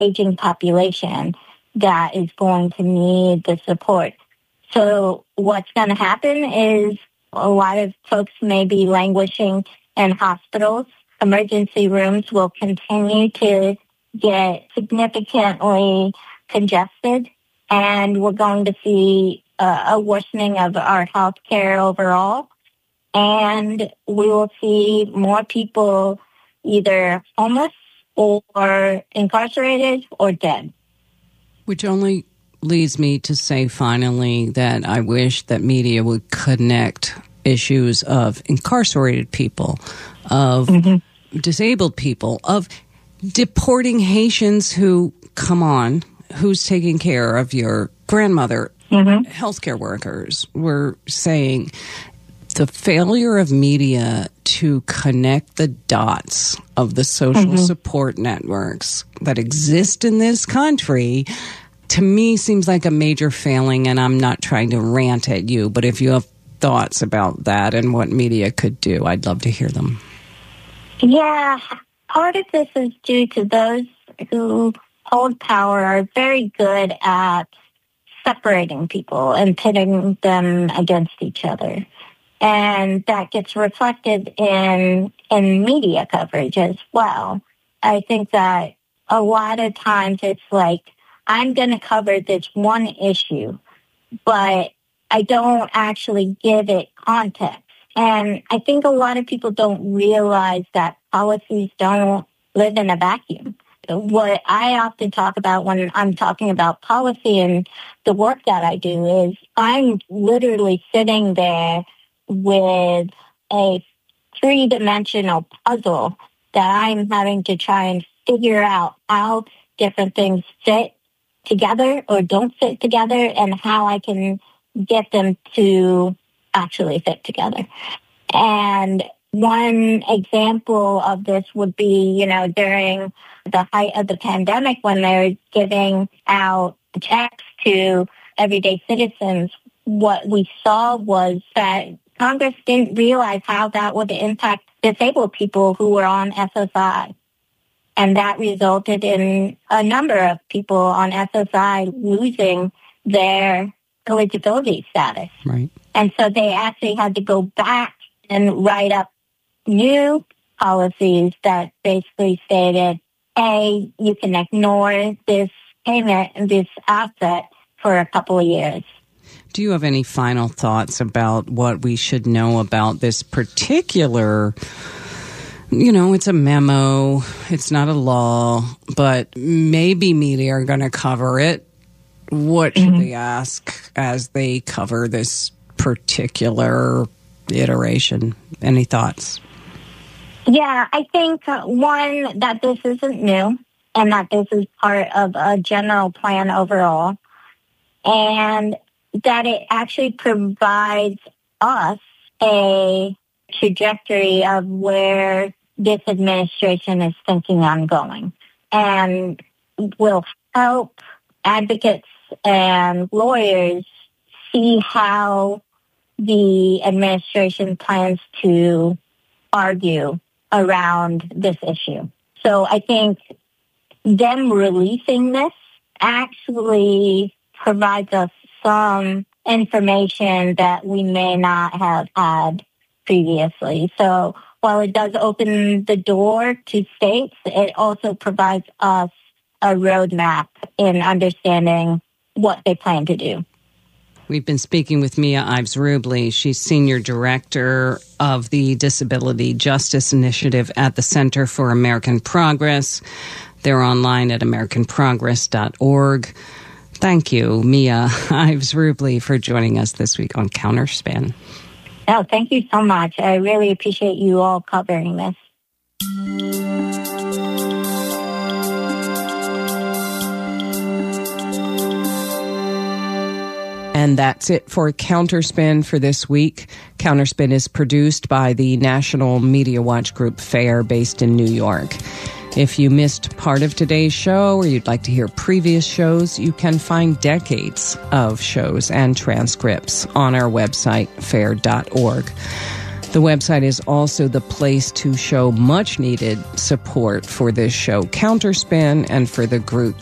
aging population that is going to need the support. So what's going to happen is a lot of folks may be languishing in hospitals. Emergency rooms will continue to get significantly congested, and we're going to see a worsening of our health care overall. And we will see more people either homeless or incarcerated or dead. Which only leads me to say finally that I wish that media would connect issues of incarcerated people, of disabled people, of deporting Haitians who, come on, who's taking care of your grandmother? Healthcare workers were saying the failure of media to connect the dots of the social support networks that exist in this country, to me, seems like a major failing, and I'm not trying to rant at you, but if you have thoughts about that and what media could do, I'd love to hear them. Yeah, part of this is due to those who hold power are very good at separating people and pitting them against each other. And that gets reflected in media coverage as well. I think that a lot of times it's like, I'm going to cover this one issue, but I don't actually give it context. And I think a lot of people don't realize that policies don't live in a vacuum. What I often talk about when I'm talking about policy and the work that I do is I'm literally sitting there with a three-dimensional puzzle that I'm having to try and figure out how different things fit together or don't fit together and how I can get them to actually fit together. And one example of this would be, during the height of the pandemic when they're giving out checks to everyday citizens, what we saw was that Congress didn't realize how that would impact disabled people who were on SSI. And that resulted in a number of people on SSI losing their eligibility status. Right. And so they actually had to go back and write up new policies that basically stated, hey, you can ignore this payment and this asset for a couple of years. Do you have any final thoughts about what we should know about this particular, it's a memo, it's not a law, but maybe media are going to cover it. What should they ask as they cover this particular iteration? Any thoughts? Yeah, I think, one, that this isn't new and that this is part of a general plan overall, and that it actually provides us a trajectory of where this administration is thinking on going, and will help advocates and lawyers see how the administration plans to argue around this issue. So I think them releasing this actually provides us some information that we may not have had previously. So while it does open the door to states, it also provides us a roadmap in understanding what they plan to do. We've been speaking with Mia Ives Rubley. She's Senior Director of the Disability Justice Initiative at the Center for American Progress. They're online at americanprogress.org. Thank you, Mia Ives Rubley, for joining us this week on Counterspin. Oh, thank you so much. I really appreciate you all covering this. And that's it for Counterspin for this week. Counterspin is produced by the National Media Watch Group FAIR based in New York. If you missed part of today's show or you'd like to hear previous shows, you can find decades of shows and transcripts on our website, fair.org. The website is also the place to show much needed support for this show, Counterspin, and for the group